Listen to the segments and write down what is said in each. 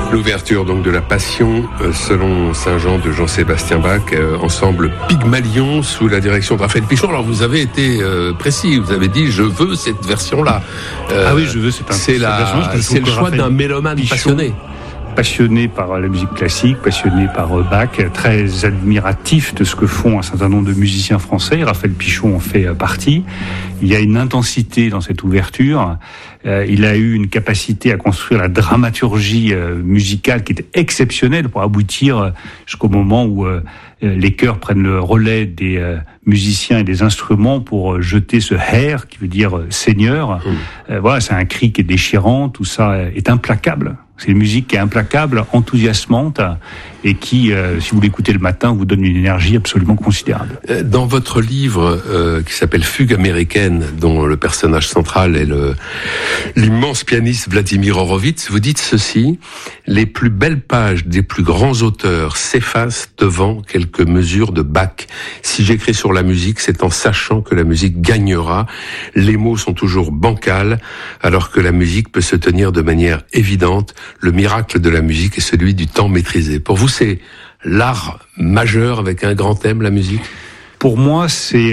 L'ouverture donc de la Passion selon Saint Jean de Jean-Sébastien Bach, ensemble Pygmalion sous la direction de Raphaël Pichon. Alors vous avez été précis, vous avez dit je veux cette version-là. Oui, je veux cette version. C'est le choix d'un mélomane passionné. Passionné par la musique classique, passionné par Bach, très admiratif de ce que font un certain nombre de musiciens français. Raphaël Pichon en fait partie. Il y a une intensité dans cette ouverture. Il a eu une capacité à construire la dramaturgie musicale qui était exceptionnelle pour aboutir jusqu'au moment où les chœurs prennent le relais des musiciens et des instruments pour jeter ce Herr, qui veut dire Seigneur. Voilà, c'est un cri qui est déchirant, tout ça est implacable. C'est une musique qui est implacable, enthousiasmante et qui, si vous l'écoutez le matin, vous donne une énergie absolument considérable. Dans votre livre qui s'appelle Fugue américaine, dont le personnage central est l'immense pianiste Vladimir Horowitz, vous dites ceci: les plus belles pages des plus grands auteurs s'effacent devant quelques mesures de Bach. Si j'écris sur la musique, c'est en sachant que la musique gagnera. Les mots sont toujours bancals, alors que la musique peut se tenir de manière évidente. Le miracle de la musique est celui du temps maîtrisé. Pour vous, c'est l'art majeur avec un grand thème, la musique ? Pour moi, c'est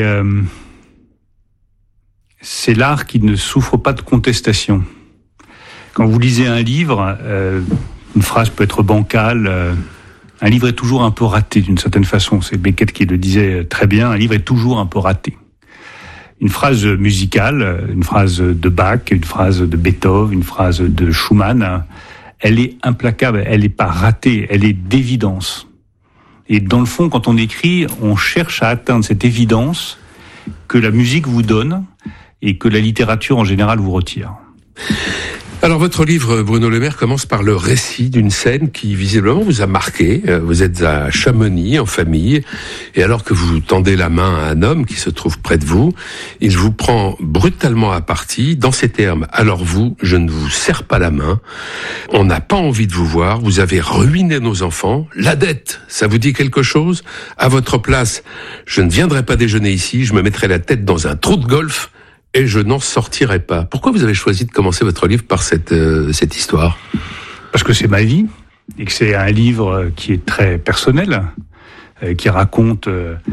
l'art qui ne souffre pas de contestation. Quand vous lisez un livre, une phrase peut être bancale. Un livre est toujours un peu raté d'une certaine façon. C'est Beckett qui le disait très bien. Un livre est toujours un peu raté. Une phrase musicale, une phrase de Bach, une phrase de Beethoven, une phrase de Schumann, elle est implacable, elle n'est pas ratée, elle est d'évidence. Et dans le fond, quand on écrit, on cherche à atteindre cette évidence que la musique vous donne et que la littérature en général vous retire. Alors votre livre, Bruno Le Maire, commence par le récit d'une scène qui visiblement vous a marqué. Vous êtes à Chamonix en famille et alors que vous tendez la main à un homme qui se trouve près de vous, il vous prend brutalement à partie dans ces termes: alors vous, je ne vous serre pas la main, on n'a pas envie de vous voir, vous avez ruiné nos enfants, la dette, ça vous dit quelque chose? À votre place, je ne viendrai pas déjeuner ici, je me mettrai la tête dans un trou de golf et je n'en sortirai pas. Pourquoi vous avez choisi de commencer votre livre par cette histoire ? Parce que c'est ma vie, et que c'est un livre qui est très personnel, qui raconte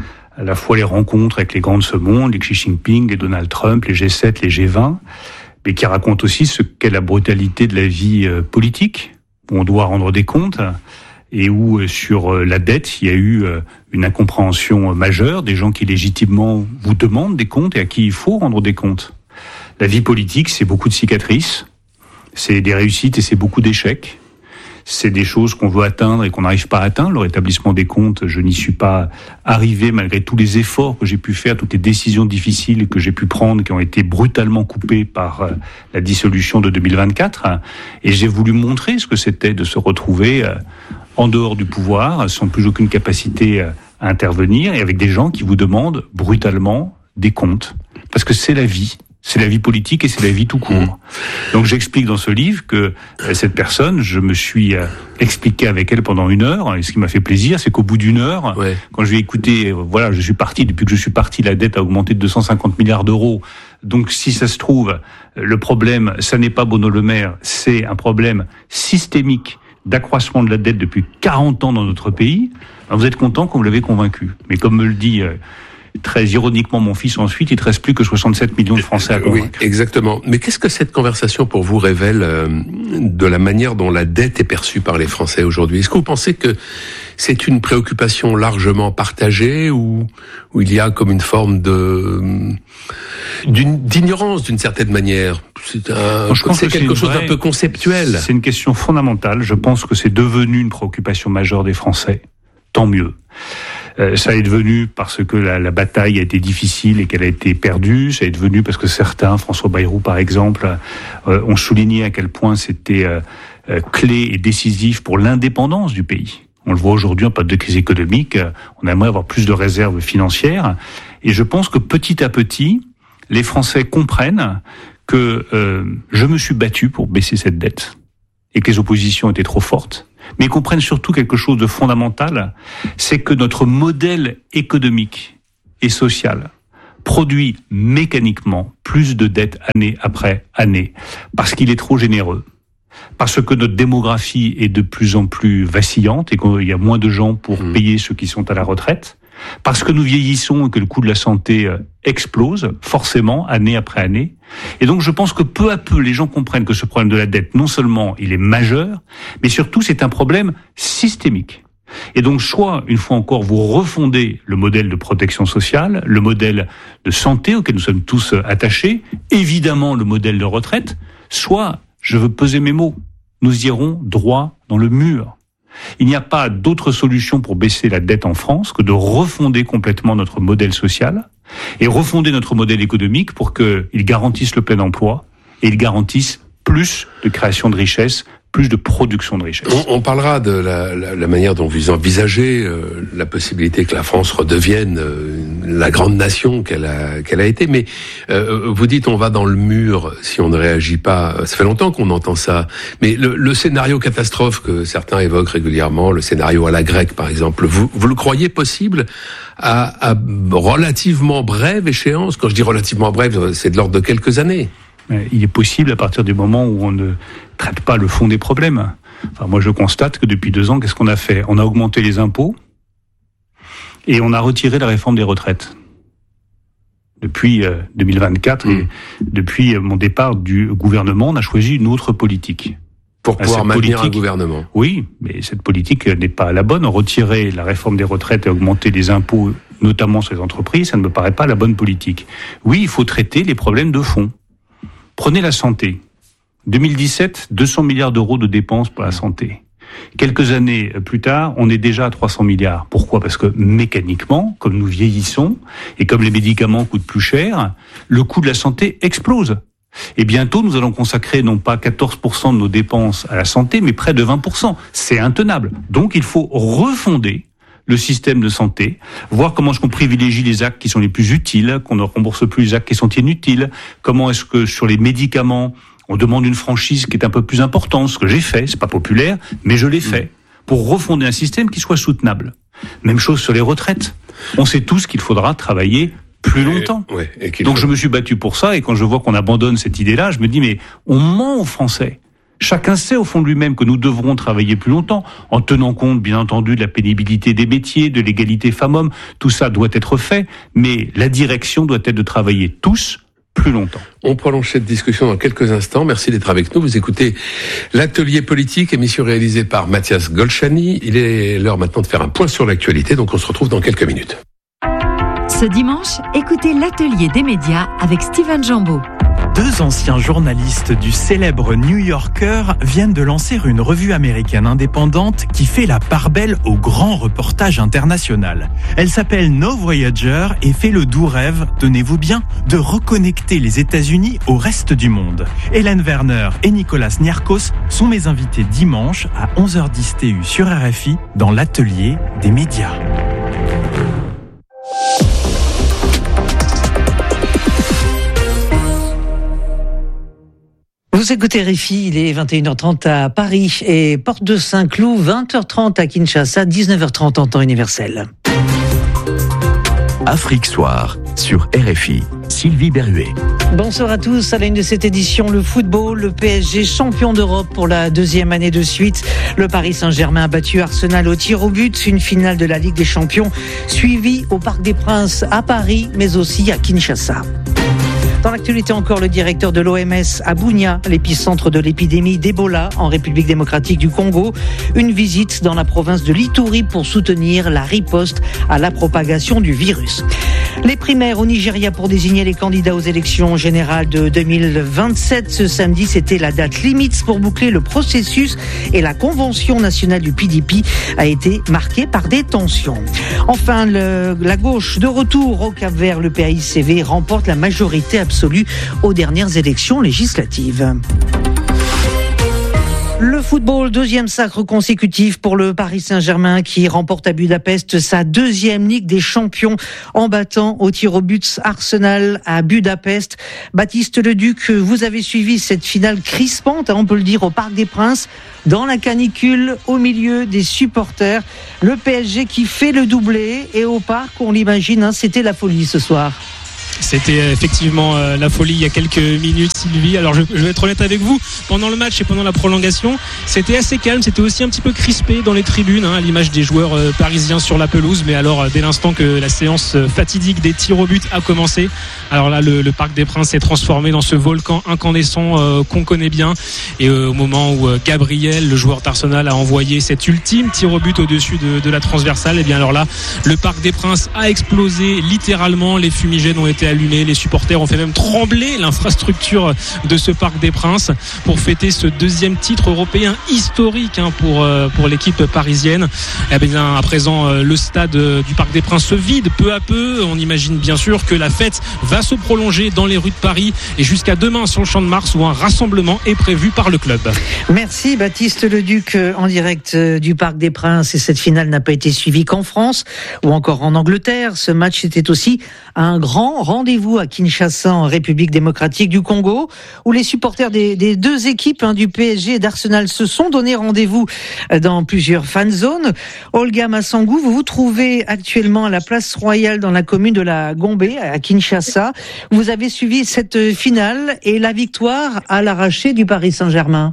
à la fois les rencontres avec les grands de ce monde, les Xi Jinping, les Donald Trump, les G7, les G20, mais qui raconte aussi ce qu'est la brutalité de la vie politique, où on doit rendre des comptes, et où sur la dette, il y a eu une incompréhension majeure, des gens qui légitimement vous demandent des comptes et à qui il faut rendre des comptes. La vie politique, c'est beaucoup de cicatrices, c'est des réussites et c'est beaucoup d'échecs. C'est des choses qu'on veut atteindre et qu'on n'arrive pas à atteindre. Le rétablissement des comptes, je n'y suis pas arrivé malgré tous les efforts que j'ai pu faire, toutes les décisions difficiles que j'ai pu prendre, qui ont été brutalement coupées par la dissolution de 2024. Et j'ai voulu montrer ce que c'était de se retrouver en dehors du pouvoir, sans plus aucune capacité à intervenir, et avec des gens qui vous demandent brutalement des comptes. Parce que c'est la vie. C'est la vie politique et c'est la vie tout court. Donc j'explique dans ce livre que cette personne, je me suis expliqué avec elle pendant 1 heure, et ce qui m'a fait plaisir, c'est qu'au bout d'1 heure, quand je lui ai écouté, voilà, je suis parti, depuis que je suis parti, la dette a augmenté de 250 milliards d'euros. Donc si ça se trouve, le problème, ça n'est pas Bruno Le Maire, c'est un problème systémique d'accroissement de la dette depuis 40 ans dans notre pays. Alors vous êtes content qu'on vous l'avez convaincu. Mais comme me le dit très ironiquement mon fils ensuite, il ne te reste plus que 67 millions de Français à convaincre. Oui, exactement. Mais qu'est-ce que cette conversation pour vous révèle de la manière dont la dette est perçue par les Français aujourd'hui ? Est-ce que vous pensez que c'est une préoccupation largement partagée ou il y a comme une forme d'ignorance d'une certaine manière ? C'est quelque chose d'un peu conceptuel. C'est une question fondamentale. Je pense que c'est devenu une préoccupation majeure des Français. Tant mieux. Ça est devenu parce que la bataille a été difficile et qu'elle a été perdue. Ça est devenu parce que certains, François Bayrou par exemple, ont souligné à quel point c'était clé et décisif pour l'indépendance du pays. On le voit aujourd'hui en période de crise économique, on aimerait avoir plus de réserves financières. Et je pense que petit à petit, les Français comprennent que je me suis battu pour baisser cette dette et que les oppositions étaient trop fortes. Mais ils comprennent surtout quelque chose de fondamental, c'est que notre modèle économique et social produit mécaniquement plus de dettes année après année, parce qu'il est trop généreux, parce que notre démographie est de plus en plus vacillante et qu'il y a moins de gens pour payer ceux qui sont à la retraite, parce que nous vieillissons et que le coût de la santé explose, forcément, année après année. Et donc je pense que peu à peu, les gens comprennent que ce problème de la dette, non seulement il est majeur, mais surtout c'est un problème systémique. Et donc soit, une fois encore, vous refondez le modèle de protection sociale, le modèle de santé auquel nous sommes tous attachés, évidemment le modèle de retraite, soit, je veux peser mes mots, nous irons droit dans le mur. Il n'y a pas d'autre solution pour baisser la dette en France que de refonder complètement notre modèle social et refonder notre modèle économique pour qu'il garantisse le plein emploi et il garantisse plus de création de richesses, plus de production de richesses. On parlera de la manière dont vous envisagez la possibilité que la France redevienne la grande nation qu'elle a été, mais vous dites on va dans le mur si on ne réagit pas. Ça fait longtemps qu'on entend ça, mais le scénario catastrophe que certains évoquent régulièrement, le scénario à la grecque par exemple, vous le croyez possible à relativement brève échéance? Quand je dis relativement brève, c'est de l'ordre de quelques années. Il est possible à partir du moment où on ne traite pas le fond des problèmes. Enfin, moi, je constate que depuis 2 ans, qu'est-ce qu'on a fait? On a augmenté les impôts et on a retiré la réforme des retraites. Depuis 2024 et depuis mon départ du gouvernement, on a choisi une autre politique. Pour pouvoir maintenir un gouvernement. Oui, mais cette politique n'est pas la bonne. Retirer la réforme des retraites et augmenter les impôts, notamment sur les entreprises, ça ne me paraît pas la bonne politique. Oui, il faut traiter les problèmes de fond. Prenez la santé. 2017, 200 milliards d'euros de dépenses pour la santé. Quelques années plus tard, on est déjà à 300 milliards. Pourquoi? Parce que mécaniquement, comme nous vieillissons et comme les médicaments coûtent plus cher, le coût de la santé explose. Et bientôt, nous allons consacrer non pas 14% de nos dépenses à la santé, mais près de 20%. C'est intenable. Donc, il faut refonder le système de santé, voir comment est-ce qu'on privilégie les actes qui sont les plus utiles, qu'on ne rembourse plus les actes qui sont inutiles, comment est-ce que sur les médicaments, on demande une franchise qui est un peu plus importante, ce que j'ai fait, c'est pas populaire, mais je l'ai fait, pour refonder un système qui soit soutenable. Même chose sur les retraites. On sait tous qu'il faudra travailler plus longtemps. Donc je me suis battu pour ça, et quand je vois qu'on abandonne cette idée-là, je me dis, mais on ment aux Français. Chacun sait au fond de lui-même que nous devrons travailler plus longtemps, en tenant compte, bien entendu, de la pénibilité des métiers, de l'égalité femmes-hommes. Tout ça doit être fait, mais la direction doit être de travailler tous plus longtemps. On prolonge cette discussion dans quelques instants. Merci d'être avec nous. Vous écoutez l'Atelier politique, émission réalisée par Mathias Golchani. Il est l'heure maintenant de faire un point sur l'actualité, donc on se retrouve dans quelques minutes. Ce dimanche, écoutez l'Atelier des médias avec Steven Jambeau. 2 anciens journalistes du célèbre New Yorker viennent de lancer une revue américaine indépendante qui fait la part belle au grand reportage international. Elle s'appelle No Voyager et fait le doux rêve, tenez-vous bien, de reconnecter les États-Unis au reste du monde. Hélène Werner et Nicolas Niarchos sont mes invités dimanche à 11h10 TU sur RFI dans l'Atelier des médias. Vous écoutez RFI, il est 21h30 à Paris et Porte de Saint-Cloud, 20h30 à Kinshasa, 19h30 en temps universel. Afrique Soir sur RFI, Sylvie Berruet. Bonsoir à tous, à la une de cette édition, le football, le PSG champion d'Europe pour la 2e année de suite. Le Paris Saint-Germain a battu Arsenal au tir au but, une finale de la Ligue des Champions suivie au Parc des Princes à Paris, mais aussi à Kinshasa. Dans l'actualité encore, le directeur de l'OMS à Bunia, l'épicentre de l'épidémie d'Ebola en République démocratique du Congo. Une visite dans la province de l'Ituri pour soutenir la riposte à la propagation du virus. Les primaires au Nigeria pour désigner les candidats aux élections générales de 2027. Ce samedi, c'était la date limite pour boucler le processus et la convention nationale du PDP a été marquée par des tensions. Enfin, la gauche de retour au Cap-Vert, le PAICV remporte la majorité absolue aux dernières élections législatives. Le football, 2e sacre consécutif pour le Paris Saint-Germain qui remporte à Budapest sa 2e Ligue des Champions en battant au tir au but Arsenal à Budapest. Baptiste Leduc, vous avez suivi cette finale crispante, on peut le dire, au Parc des Princes, dans la canicule, au milieu des supporters. Le PSG qui fait le doublé et au Parc, on l'imagine, c'était la folie ce soir. C'était effectivement la folie il y a quelques minutes, Sylvie. Alors je vais être honnête avec vous, pendant le match et pendant la prolongation, c'était assez calme, c'était aussi un petit peu crispé dans les tribunes, à l'image des joueurs parisiens sur la pelouse. Mais alors dès l'instant que la séance fatidique des tirs au but a commencé, alors là le Parc des Princes s'est transformé dans ce volcan incandescent qu'on connaît bien. Et au moment où Gabriel, le joueur d'Arsenal, a envoyé cet ultime tir au but au-dessus de la transversale, et bien alors là le Parc des Princes a explosé littéralement, les fumigènes ont été allumés, les supporters ont fait même trembler l'infrastructure de ce Parc des Princes pour fêter ce deuxième titre européen historique pour l'équipe parisienne. Et bien à présent le stade du Parc des Princes se vide peu à peu. On imagine bien sûr que la fête va se prolonger dans les rues de Paris et jusqu'à demain sur le Champ de Mars où un rassemblement est prévu par le club. Merci Baptiste Leduc en direct du Parc des Princes. Et cette finale n'a pas été suivie qu'en France ou encore en Angleterre. Ce match était aussi un grand rendez-vous à Kinshasa en République démocratique du Congo où les supporters des deux équipes du PSG et d'Arsenal se sont donné rendez-vous dans plusieurs fan zones. Olga Massangou, vous vous trouvez actuellement à la place royale dans la commune de la Gombe à Kinshasa. Vous avez suivi cette finale et la victoire à l'arraché du Paris Saint-Germain.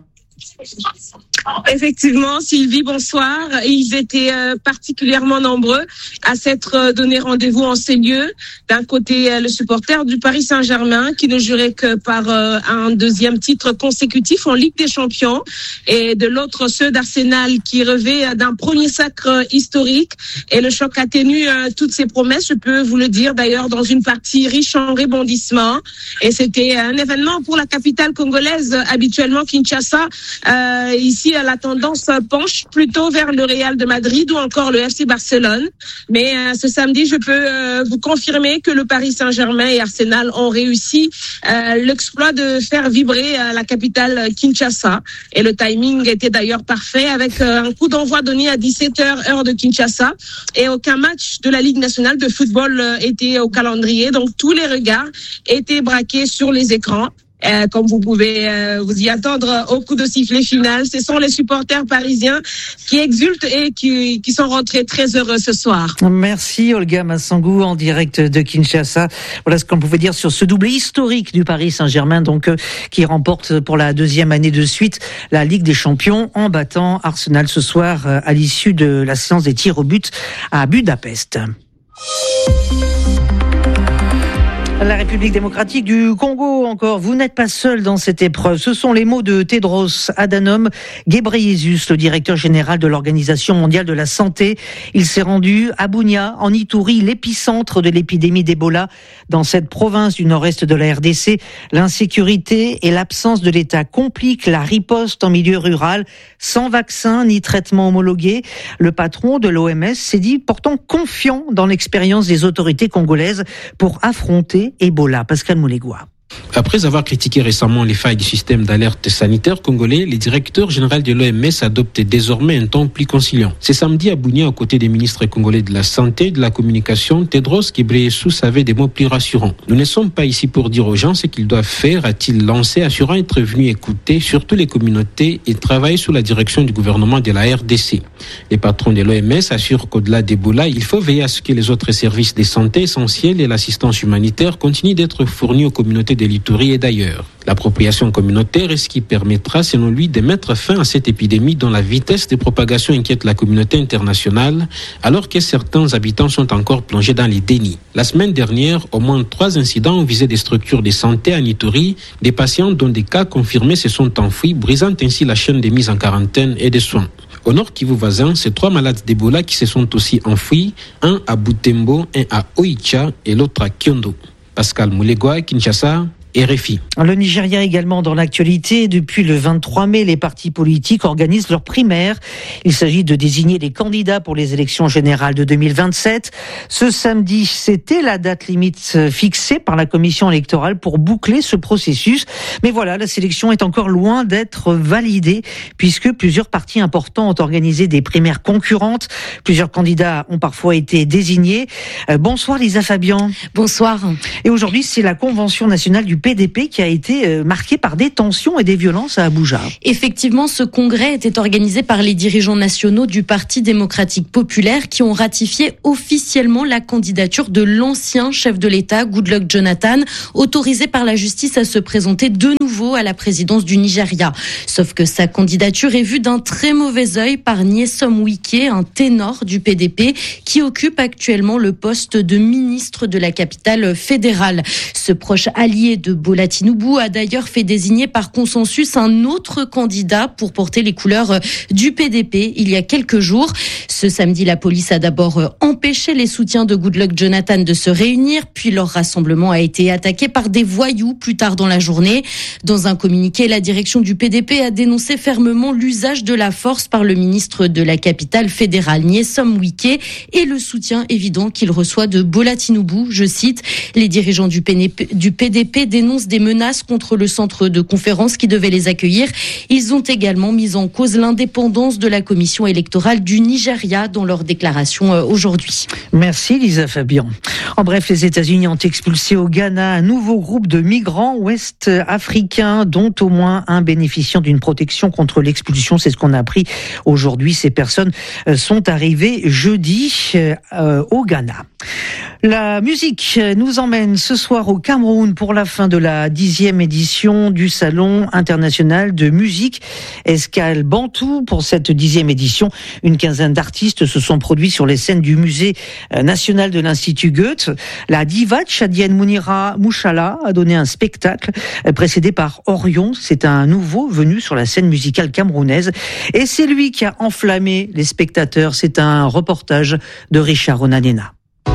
Effectivement, Sylvie, bonsoir. Ils étaient particulièrement nombreux à s'être donné rendez-vous en ces lieux. D'un côté, le supporter du Paris Saint-Germain qui ne jurait que par un deuxième titre consécutif en Ligue des Champions, et de l'autre, ceux d'Arsenal qui rêvaient d'un premier sacre historique. Et le choc atténue toutes ces promesses, je peux vous le dire, d'ailleurs, dans une partie riche en rebondissements. Et c'était un événement pour la capitale congolaise. Habituellement, Kinshasa, ici, la tendance penche plutôt vers le Real de Madrid ou encore le FC Barcelone. Mais ce samedi, je peux vous confirmer que le Paris Saint-Germain et Arsenal ont réussi l'exploit de faire vibrer la capitale Kinshasa. Et le timing était d'ailleurs parfait avec un coup d'envoi donné à 17h heure de Kinshasa. Et aucun match de la Ligue nationale de football était au calendrier. Donc tous les regards étaient braqués sur les écrans. Comme vous pouvez vous y attendre au coup de sifflet final, ce sont les supporters parisiens qui exultent et qui sont rentrés très heureux ce soir. Merci Olga Massangou en direct de Kinshasa. Voilà ce qu'on pouvait dire sur ce doublé historique du Paris Saint-Germain, donc qui remporte pour la deuxième année de suite la Ligue des Champions en battant Arsenal ce soir à l'issue de la séance des tirs au but à Budapest. La République démocratique du Congo encore, vous n'êtes pas seul dans cette épreuve. Ce sont les mots de Tedros Adhanom Ghebreyesus, le directeur général de l'Organisation mondiale de la santé. Il s'est rendu à Bunia, en Ituri, l'épicentre de l'épidémie d'Ebola dans cette province du nord-est de la RDC. L'insécurité et l'absence de l'État compliquent la riposte en milieu rural, sans vaccin ni traitement homologué. Le patron de l'OMS s'est dit pourtant confiant dans l'expérience des autorités congolaises pour affronter Ebola. Pascal Moulégoua. Après avoir critiqué récemment les failles du système d'alerte sanitaire congolais, le directeur général de l'OMS adopte désormais un ton plus conciliant. C'est samedi à Bunia, aux côtés des ministres congolais de la Santé et de la Communication, Tedros Ghebreyesus avait des mots plus rassurants. « Nous ne sommes pas ici pour dire aux gens ce qu'ils doivent faire », a-t-il lancé, assurant être venu écouter surtout les communautés et travailler sous la direction du gouvernement de la RDC. Les patrons de l'OMS assurent qu'au-delà d'Ebola, il faut veiller à ce que les autres services de santé essentiels et l'assistance humanitaire continuent d'être fournis aux communautés de l'Ituri et d'ailleurs. L'appropriation communautaire est ce qui permettra, selon lui, de mettre fin à cette épidémie dont la vitesse de propagation inquiète la communauté internationale, alors que certains habitants sont encore plongés dans les dénis. La semaine dernière, au moins 3 incidents ont visé des structures de santé en Ituri. Des patients dont des cas confirmés se sont enfuis, brisant ainsi la chaîne de mise en quarantaine et de soins. Au nord Kivu voisin, c'est 3 malades d'Ebola qui se sont aussi enfuis, un à Butembo, un à Oicha et l'autre à Kyondo. Pascal Moulégoua, Kinshasa, RFI. Le Nigeria également dans l'actualité. Depuis le 23 mai, les partis politiques organisent leurs primaires. Il s'agit de désigner les candidats pour les élections générales de 2027. Ce samedi, c'était la date limite fixée par la commission électorale pour boucler ce processus. Mais voilà, la sélection est encore loin d'être validée puisque plusieurs partis importants ont organisé des primaires concurrentes. Plusieurs candidats ont parfois été désignés. Bonsoir Lisa Fabian. Bonsoir. Et aujourd'hui, c'est la convention nationale du PDP qui a été marqué par des tensions et des violences à Abuja. Effectivement, ce congrès était organisé par les dirigeants nationaux du Parti démocratique populaire qui ont ratifié officiellement la candidature de l'ancien chef de l'État, Goodluck Jonathan, autorisé par la justice à se présenter de nouveau à la présidence du Nigeria. Sauf que sa candidature est vue d'un très mauvais œil par Nyesom Wike, un ténor du PDP, qui occupe actuellement le poste de ministre de la capitale fédérale. Ce proche allié de Bola Tinubu a d'ailleurs fait désigner par consensus un autre candidat pour porter les couleurs du PDP il y a quelques jours. Ce samedi, la police a d'abord empêché les soutiens de Goodluck Jonathan de se réunir, puis leur rassemblement a été attaqué par des voyous plus tard dans la journée. Dans un communiqué, la direction du PDP a dénoncé fermement l'usage de la force par le ministre de la capitale fédérale, Nyesom Wike, et le soutien évident qu'il reçoit de Bola Tinubu. Je cite, les dirigeants du PDP dénoncent des menaces contre le centre de conférence qui devait les accueillir. Ils ont également mis en cause l'indépendance de la commission électorale du Nigeria dans leur déclaration aujourd'hui. Merci Lisa Fabian. En bref, les États-Unis ont expulsé au Ghana un nouveau groupe de migrants ouest-africains, dont au moins un bénéficiant d'une protection contre l'expulsion. C'est ce qu'on a appris aujourd'hui. Ces personnes sont arrivées jeudi au Ghana. La musique nous emmène ce soir au Cameroun pour la fin de la 10e édition du Salon international de musique Escale Bantou. Pour cette 10e édition, une quinzaine d'artistes se sont produits sur les scènes du musée national de l'Institut Goethe. La diva tchadienne Mounira Mouchala a donné un spectacle précédé par Orion. C'est un nouveau venu sur la scène musicale camerounaise et c'est lui qui a enflammé les spectateurs. C'est un reportage de Richard Onanena.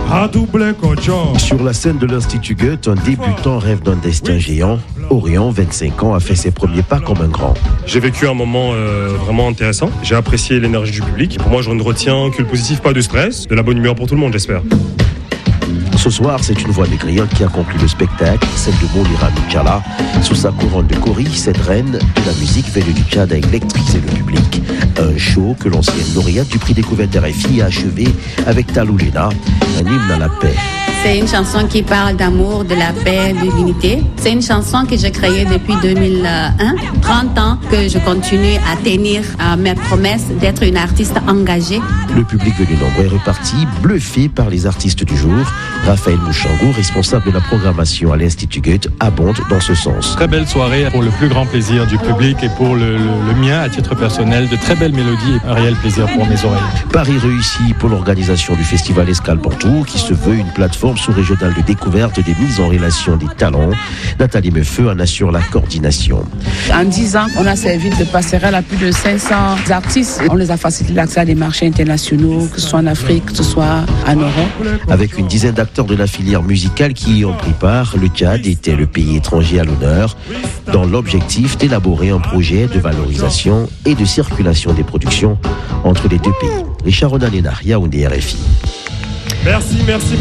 Sur la scène de l'Institut Goethe, un débutant rêve d'un destin géant. Orion, 25 ans, a fait ses premiers pas comme un grand. J'ai vécu un moment vraiment intéressant. J'ai apprécié l'énergie du public. Pour moi, je ne retiens que le positif, pas de stress, de la bonne humeur pour tout le monde, j'espère. Ce soir, c'est une voix maigriante qui a conclu le spectacle, celle de Mounira Mouchala. Sous sa couronne de Kori, cette reine de la musique venue du Tchad a électrisé le public. Un show que l'ancienne lauréate du prix découverte d'RFI a achevé avec Taloulena, un hymne à la paix. C'est une chanson qui parle d'amour, de la paix, de l'unité. C'est une chanson que j'ai créée depuis 2001. 30 ans que je continue à tenir mes promesses d'être une artiste engagée. Le public venu nombreux est reparti, bluffé par les artistes du jour. Raphaël Mouchango, responsable de la programmation à l'Institut Goethe, abonde dans ce sens. Très belle soirée pour le plus grand plaisir du public et pour le mien à titre personnel. De très belles mélodies et un réel plaisir pour mes oreilles. Paris réussi pour l'organisation du festival Escale Bantou qui se veut une plateforme sous-régionale de découverte des mises en relation des talents. Nathalie Meufeu en assure la coordination. En 10 ans, on a servi de passerelle à plus de 500 artistes. On les a facilité l'accès à des marchés internationaux, que ce soit en Afrique, que ce soit en Europe. Avec une dizaine d'acteurs de la filière musicale qui y ont pris part, le Tchad était le pays étranger à l'honneur, dans l'objectif d'élaborer un projet de valorisation et de circulation des productions entre les deux pays. Richard Onanena, Yaoundé, RFI. Merci.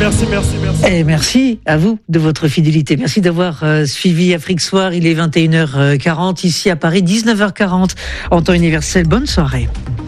Et merci à vous de votre fidélité. Merci d'avoir suivi Afrique Soir. Il est 21h40 ici à Paris, 19h40 en temps universel. Bonne soirée.